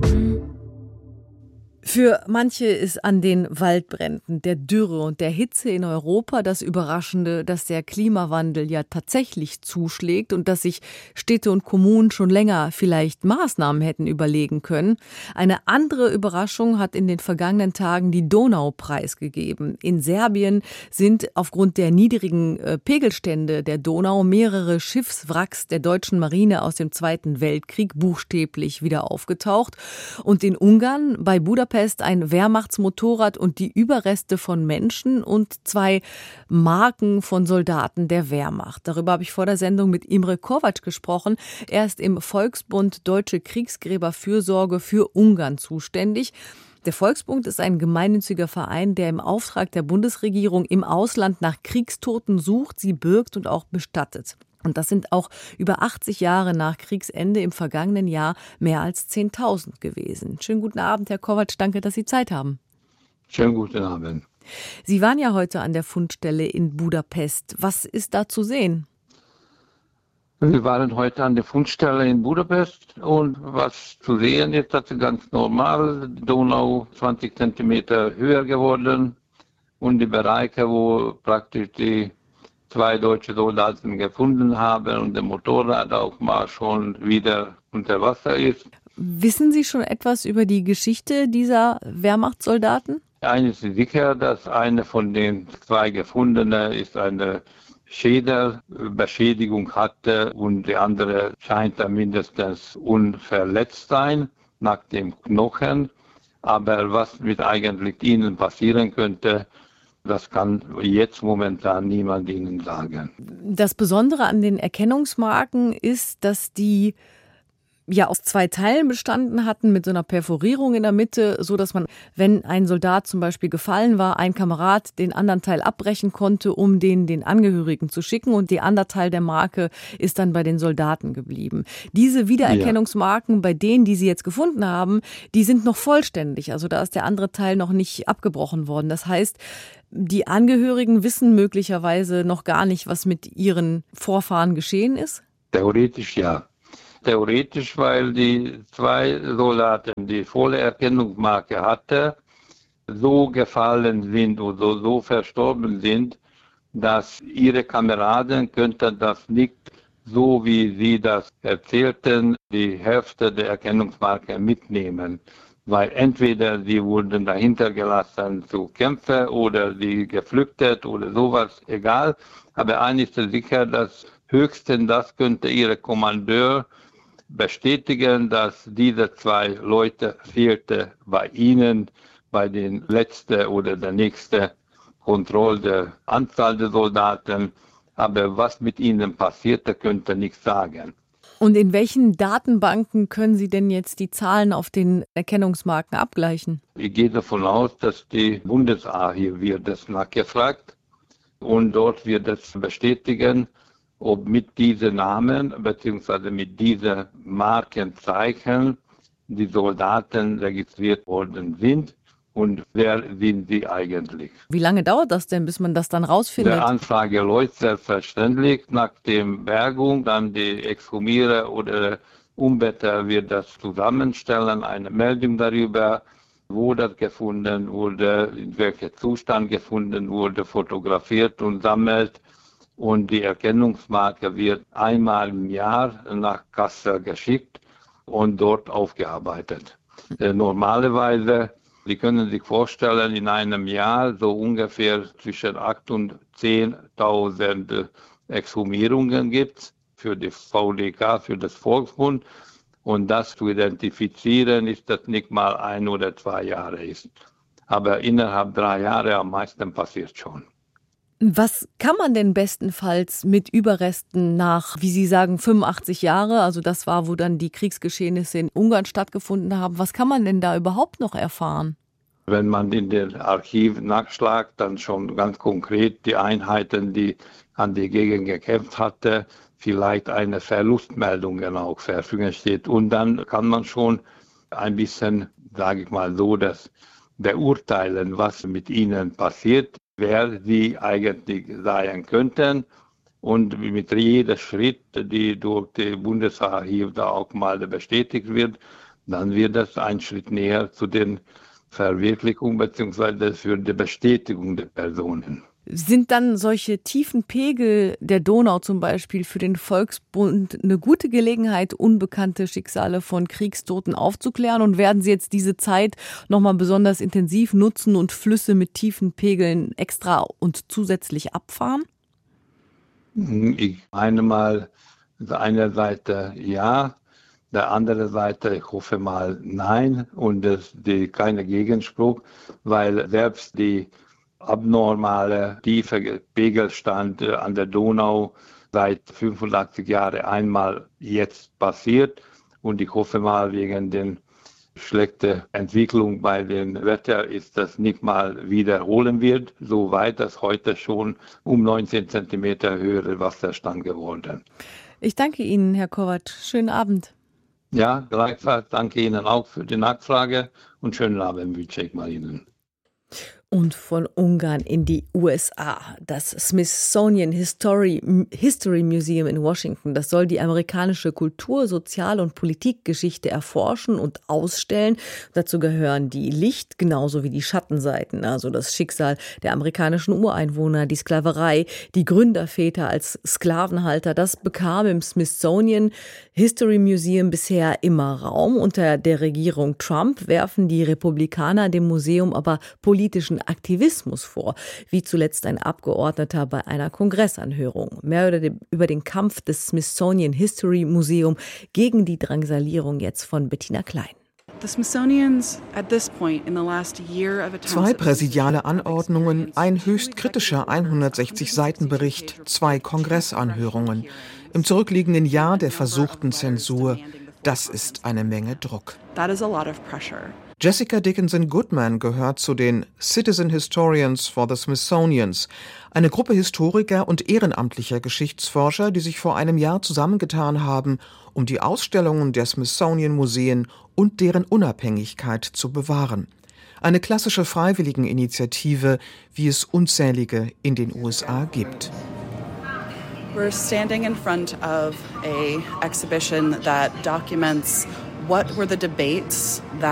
Für manche ist an den Waldbränden, der Dürre und der Hitze in Europa das Überraschende, dass der Klimawandel ja tatsächlich zuschlägt und dass sich Städte und Kommunen schon länger vielleicht Maßnahmen hätten überlegen können. Eine andere Überraschung hat in den vergangenen Tagen die Donau preisgegeben. In Serbien sind aufgrund der niedrigen Pegelstände der Donau mehrere Schiffswracks der deutschen Marine aus dem Zweiten Weltkrieg buchstäblich wieder aufgetaucht. Und in Ungarn bei Budapest ein Wehrmachtsmotorrad und die Überreste von Menschen und 2 Marken von Soldaten der Wehrmacht. Darüber habe ich vor der Sendung mit Imre Kovac gesprochen. Er ist im Volksbund Deutsche Kriegsgräberfürsorge für Ungarn zuständig. Der Volksbund ist ein gemeinnütziger Verein, der im Auftrag der Bundesregierung im Ausland nach Kriegstoten sucht, sie birgt und auch bestattet. Und das sind auch über 80 Jahre nach Kriegsende im vergangenen Jahr mehr als 10.000 gewesen. Schönen guten Abend, Herr Kovac, danke, dass Sie Zeit haben. Schönen guten Abend. Sie waren ja heute an der Fundstelle in Budapest. Was ist da zu sehen? Wir waren heute an der Fundstelle in Budapest und was zu sehen ist, das ist ganz normal. Die Donau 20 Zentimeter höher geworden und die Bereiche, wo praktisch die 2 deutsche Soldaten gefunden haben und der Motorrad auch mal schon wieder unter Wasser ist. Wissen Sie schon etwas über die Geschichte dieser Wehrmachtssoldaten? Eines ist sicher, dass eine von den 2 Gefundenen ist eine Schädelbeschädigung hatte und die andere scheint da mindestens unverletzt sein nach dem Knochen. Aber was mit eigentlich ihnen passieren könnte, das kann jetzt momentan niemand Ihnen sagen. Das Besondere an den Erkennungsmarken ist, dass die ja aus 2 Teilen bestanden hatten mit so einer Perforierung in der Mitte, so dass man, wenn ein Soldat zum Beispiel gefallen war, ein Kamerad den anderen Teil abbrechen konnte, um den Angehörigen zu schicken, und der andere Teil der Marke ist dann bei den Soldaten geblieben. Diese Wiedererkennungsmarken, bei denen, die Sie jetzt gefunden haben, die sind noch vollständig. Also da ist der andere Teil noch nicht abgebrochen worden. Das heißt, die Angehörigen wissen möglicherweise noch gar nicht, was mit ihren Vorfahren geschehen ist? Theoretisch ja. Theoretisch, weil die 2 Soldaten die volle Erkennungsmarke hatten, so gefallen sind oder so verstorben sind, dass ihre Kameraden könnten das nicht, so wie sie das erzählten, die Hälfte der Erkennungsmarke mitnehmen. Weil entweder sie wurden dahinter gelassen zu kämpfen oder sie geflüchtet oder sowas, egal. Aber eines ist sicher, dass höchstens das könnte ihre Kommandeur bestätigen, dass diese 2 Leute fehlte bei ihnen, bei den letzten oder der nächsten Kontrolle der Anzahl der Soldaten. Aber was mit ihnen passierte, könnte nicht sagen. Und in welchen Datenbanken können Sie denn jetzt die Zahlen auf den Erkennungsmarken abgleichen? Ich gehe davon aus, dass die Bundesarchiv wird das nachgefragt und dort wird es bestätigen, ob mit diesen Namen bzw. mit diesen Markenzeichen die Soldaten registriert worden sind und wer sind sie eigentlich. Wie lange dauert das denn, bis man das dann rausfindet? Die Anfrage läuft selbstverständlich nach der Bergung, dann die Exhumierer oder Umbetter wird das zusammenstellen, eine Meldung darüber, wo das gefunden wurde, in welchem Zustand gefunden wurde, fotografiert und sammelt. Und die Erkennungsmarke wird einmal im Jahr nach Kassel geschickt und dort aufgearbeitet. Normalerweise, Sie können sich vorstellen, in einem Jahr so ungefähr zwischen 8.000 und 10.000 Exhumierungen gibt es für die VDK, für das Volksbund. Und das zu identifizieren, ist das nicht mal 1 oder 2 Jahre ist. Aber innerhalb 3 Jahre am meisten passiert schon. Was kann man denn bestenfalls mit Überresten nach, wie Sie sagen, 85 Jahre, also das war, wo dann die Kriegsgeschehnisse in Ungarn stattgefunden haben, was kann man denn da überhaupt noch erfahren? Wenn man in den Archiv nachschlagt, dann schon ganz konkret die Einheiten, die an die Gegend gekämpft hatte, vielleicht eine Verlustmeldung auch verfügen steht. Und dann kann man schon ein bisschen, sage ich mal so, das beurteilen, was mit ihnen passiert, wer sie eigentlich sein könnten. Und mit jedem Schritt, die durch das Bundesarchiv da auch mal bestätigt wird, dann wird das ein Schritt näher zu den Verwirklichung bzw. für die Bestätigung der Personen. Sind dann solche tiefen Pegel der Donau zum Beispiel für den Volksbund eine gute Gelegenheit, unbekannte Schicksale von Kriegstoten aufzuklären? Und werden Sie jetzt diese Zeit nochmal besonders intensiv nutzen und Flüsse mit tiefen Pegeln extra und zusätzlich abfahren? Ich meine mal, der eine Seite ja, der andere Seite, ich hoffe mal nein und keine Gegenspruch, weil selbst die abnormale tiefe Pegelstand an der Donau seit 85 Jahren einmal jetzt passiert und ich hoffe mal wegen der schlechten Entwicklung bei dem Wetter ist das nicht mal wiederholen wird, so weit dass heute schon um 19 Zentimeter höhere Wasserstand geworden. Ich danke Ihnen, Herr Kovac. Schönen Abend. Ja, gleichfalls danke Ihnen auch für die Nachfrage und schönen Abend wünsche ich mal Ihnen. Und von Ungarn in die USA. Das Smithsonian History Museum in Washington, das soll die amerikanische Kultur-, Sozial- und Politikgeschichte erforschen und ausstellen. Dazu gehören die Licht- genauso wie die Schattenseiten, also das Schicksal der amerikanischen Ureinwohner, die Sklaverei, die Gründerväter als Sklavenhalter. Das bekam im Smithsonian History Museum bisher immer Raum. Unter der Regierung Trump werfen die Republikaner dem Museum aber politischen Aktivismus vor, wie zuletzt ein Abgeordneter bei einer Kongressanhörung. Mehr über den Kampf des Smithsonian History Museum gegen die Drangsalierung jetzt von Bettina Klein. Zwei präsidiale Anordnungen, ein höchst kritischer 160-Seiten-Bericht, 2 Kongressanhörungen. Im zurückliegenden Jahr der versuchten Zensur, das ist eine Menge Druck. Jessica Dickinson Goodman gehört zu den Citizen Historians for the Smithsonians, eine Gruppe Historiker und ehrenamtlicher Geschichtsforscher, die sich vor einem Jahr zusammengetan haben, um die Ausstellungen der Smithsonian-Museen und deren Unabhängigkeit zu bewahren. Eine klassische Freiwilligeninitiative, wie es unzählige in den USA gibt. We're standing in front of an exhibition that documents what were the debates that